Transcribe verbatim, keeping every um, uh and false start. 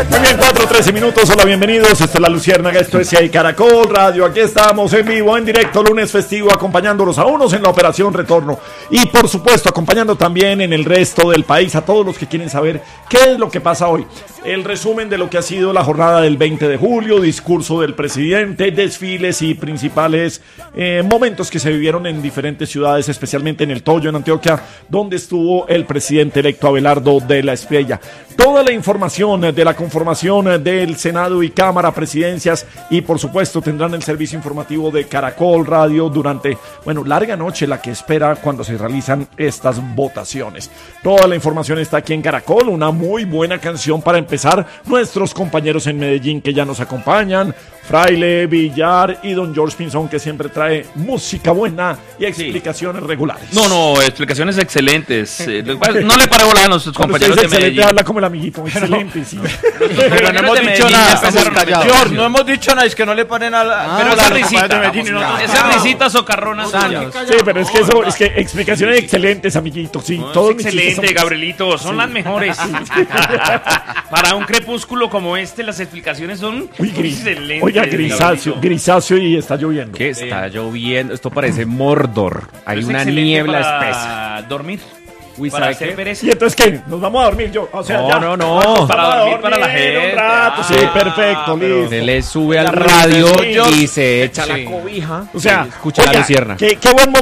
Muy bien, cuatro trece minutos, hola, bienvenidos, esto es La Luciérnaga, esto es C I Caracol Radio, aquí estamos en vivo, en directo, lunes festivo, acompañándolos a unos en la operación retorno y por supuesto acompañando también en el resto del país a todos los que quieren saber qué es lo que pasa hoy. El resumen de lo que ha sido la jornada del veinte de julio, discurso del presidente, desfiles y principales eh, momentos que se vivieron en diferentes ciudades, especialmente en El Toyo, en Antioquia, donde estuvo el presidente electo Abelardo de la Espriella. Toda la información de la conformación del Senado y Cámara, presidencias y por supuesto tendrán el servicio informativo de Caracol Radio durante, bueno, larga noche la que espera cuando se realizan estas votaciones. Toda la información está aquí en Caracol, una muy buena canción para empezar. Nuestros compañeros en Medellín que ya nos acompañan, Fraile, Villar y don George Pinzón, que siempre trae música buena y explicaciones sí. regulares. No, no, explicaciones excelentes. Eh, no le paro bola a nuestros Cuando compañeros de Medellín. Habla como el amiguito, excelente, sí. Pero no hemos dicho nada. George, no hemos dicho nada, es que no le ponen a la... Ah, pero esa risita, de Medellín, no, esa risita socarrona. Sí, pero es que eso, es que explicaciones excelentes, amiguito, sí. No, todo es excelente, Gabrielito, son sí. las mejores. Para un crepúsculo como este, las explicaciones son Uy, gris, excelentes. Oiga, grisáceo, grisáceo y está lloviendo. ¿Qué está lloviendo? Esto parece Mordor. Hay es una niebla para espesa. dormir. Uy, para ¿sabe hacer qué? pereza. ¿Y entonces qué? ¿Nos vamos a dormir yo? O sea, no, ya. no, no. Para dormir, dormir para la gente. Un rato, sí, ah, perfecto, listo. Se le sube al radio sí, y se echa sí. la cobija. O sea, escucha oiga, la lucierna. Qué, qué buen momento.